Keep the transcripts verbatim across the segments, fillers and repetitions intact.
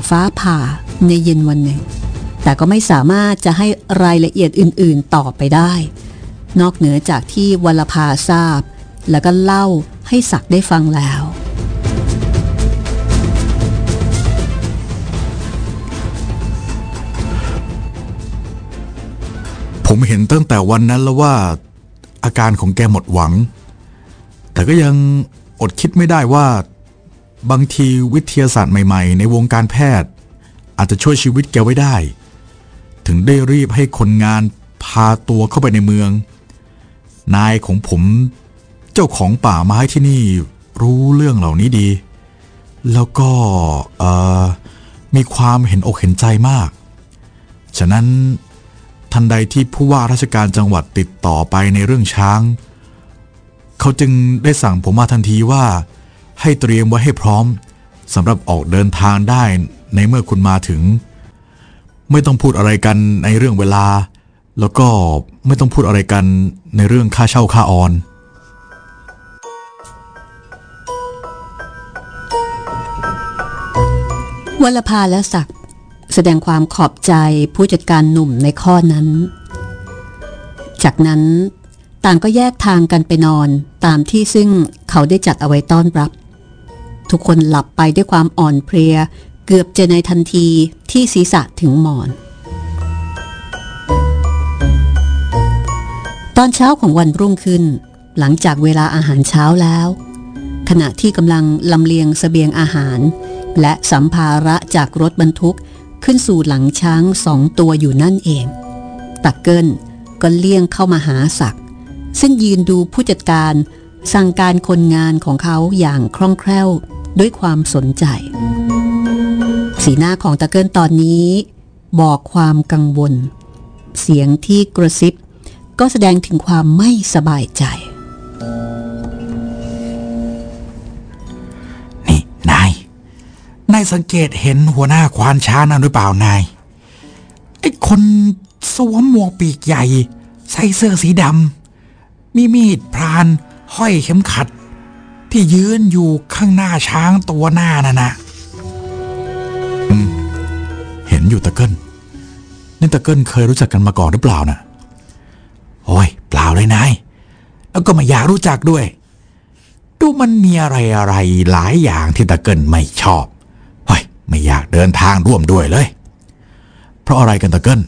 ฟ้าผ่าในเย็นวันหนึ่งแต่ก็ไม่สามารถจะให้รายละเอียดอื่นๆต่อไปได้นอกเหนือจากที่วรภาทราบแล้วก็เล่าให้ศักดิ์ได้ฟังแล้วผมเห็นตั้งแต่วันนั้นแล้วว่าอาการของแกหมดหวังแต่ก็ยังอดคิดไม่ได้ว่าบางทีวิทยาศาสตร์ใหม่ๆในวงการแพทย์อาจจะช่วยชีวิตแกไว้ได้ถึงได้รีบให้คนงานพาตัวเข้าไปในเมืองนายของผมเจ้าของป่าไม้ที่นี่รู้เรื่องเหล่านี้ดีแล้วก็เอ่อมีความเห็นอกเห็นใจมากฉะนั้นทันใดที่ผู้ว่าราชการจังหวัดติดต่อไปในเรื่องช้างเขาจึงได้สั่งผมมาทันทีว่าให้เตรียมไว้ให้พร้อมสำหรับออกเดินทางได้ในเมื่อคุณมาถึงไม่ต้องพูดอะไรกันในเรื่องเวลาแล้วก็ไม่ต้องพูดอะไรกันในเรื่องค่าเช่าค่าออนวรภาและศักดิ์แสดงความขอบใจผู้จัดการหนุ่มในข้อนั้นจากนั้นต่างก็แยกทางกันไปนอนตามที่ซึ่งเขาได้จัดเอาไว้ต้อนรับทุกคนหลับไปด้วยความอ่อนเพลียเกือบจะในทันทีที่ศีรษะถึงหมอนตอนเช้าของวันรุ่งขึ้นหลังจากเวลาอาหารเช้าแล้วขณะที่กำลังลำเลียงเสบียงอาหารและสัมภาระจากรถบรรทุกขึ้นสู่หลังช้างสองตัวอยู่นั่นเองตักเกิลก็เลี่ยงเข้ามาหาศักดิ์ซึ่งยืนดูผู้จัดการสั่งการคนงานของเขาอย่างคล่องแคล่วด้วยความสนใจสีหน้าของตักเกิลตอนนี้บอกความกังวลเสียงที่กระซิบก็แสดงถึงความไม่สบายใจนี่นายนายสังเกตเห็นหัวหน้าควานช้างนั่นหรือเปล่านายไอ้คนสวมหมวกปีกใหญ่ใส่เสื้อสีดำมีมีดพรานห้อยเข็มขัดที่ยืนอยู่ข้างหน้าช้างตัวหน้านั่นนะอืมเห็นอยู่ตะเกิลนี่ตะเกิลเคยรู้จักกันมาก่อนหรือเปล่านะโอ้ยเปล่าเลยนายแล้วก็ไม่อยากรู้จักด้วยดูมันมีอะไรอะไรหลายอย่างที่ตะเกิลไม่ชอบเฮ้ยไม่อยากเดินทางร่วมด้วยเลยเพราะอะไรกันตะเกิล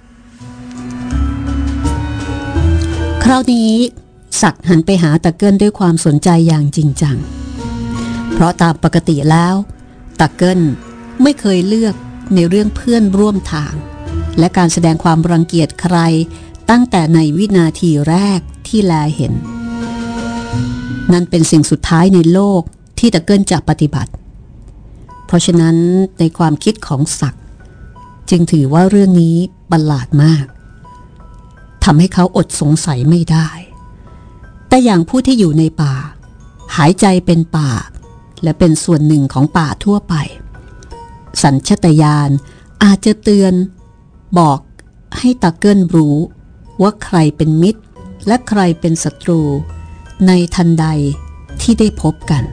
คราวนี้ศักดิ์หันไปหาตะเกิลด้วยความสนใจอย่างจริงจังเพราะตามปกติแล้วตะเกิลไม่เคยเลือกในเรื่องเพื่อนร่วมทางและการแสดงความรังเกียจใครตั้งแต่ในวินาทีแรกที่แลเห็นนั่นเป็นสิ่งสุดท้ายในโลกที่ตะเกิลจะปฏิบัติเพราะฉะนั้นในความคิดของศักดิ์จึงถือว่าเรื่องนี้ประหลาดมากทำให้เขาอดสงสัยไม่ได้แต่อย่างผู้ที่อยู่ในป่าหายใจเป็นป่าและเป็นส่วนหนึ่งของป่าทั่วไปสัญชาตญาณอาจจะเตือนบอกให้ตะเกิลรู้ว่าใครเป็นมิตรและใครเป็นศัตรูในทันใดที่ได้พบกัน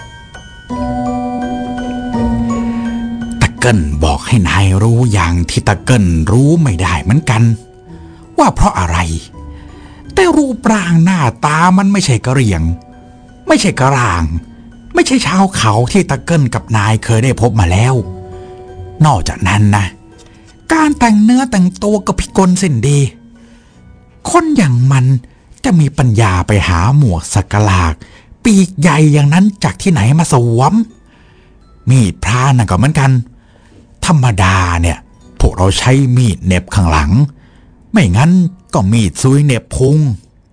ตะเกิลบอกให้นายรู้อย่างที่ตะเกิลรู้ไม่ได้เหมือนกันว่าเพราะอะไรแต่รูปร่างหน้าตามันไม่ใช่กะเหรี่ยงไม่ใช่กะร่างไม่ใช่ชาวเขาที่ตะเกิลกับนายเคยได้พบมาแล้วนอกจากนั้นนะการแต่งเนื้อแต่งตัวก็พิกลสิ้นดีคนอย่างมันจะมีปัญญาไปหาหมวกสักหลากปีกใหญ่อย่างนั้นจากที่ไหนมาสวมมีดพรานน่ะก็เหมือนกันธรรมดาเนี่ยพวกเราใช้มีดเหน็บข้างหลังไม่งั้นก็มีดซุยเหน็บพุง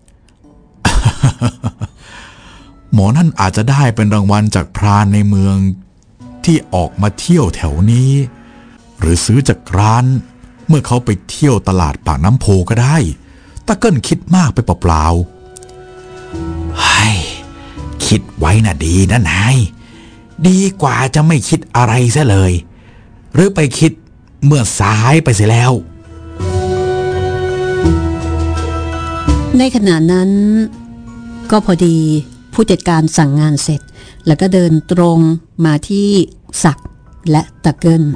หมอนั่นอาจจะได้เป็นรางวัลจากพรานในเมืองที่ออกมาเที่ยวแถวนี้หรือซื้อจากร้านเมื่อเขาไปเที่ยวตลาดปากน้ำโพก็ได้ตะเกิลคิดมากไปเปล่าๆเฮ้ยคิดไว้น่ะดีนะนายดีกว่าจะไม่คิดอะไรซะเลยหรือไปคิดเมื่อสายไปเสียแล้วในขณะนั้นก็พอดีผู้จัดการสั่งงานเสร็จแล้วก็เดินตรงมาที่ศักดิ์และตะเกิล